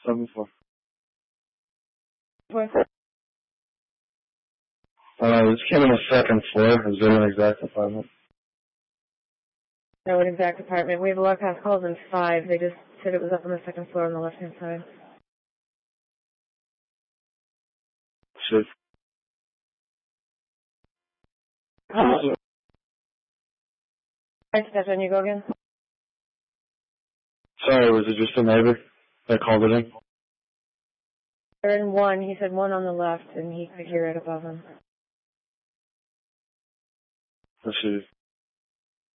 7 floor. What? This came on the second floor. Is there an exact apartment? No, an exact apartment. We have a lot of past calls in 5. They just said it was up on the second floor on the left-hand side. Shit. Hi, Stefan, you go again? Sorry, was it just a neighbor that called it in? They're in 1. He said 1 on the left, and he could hear it above him. Let's see.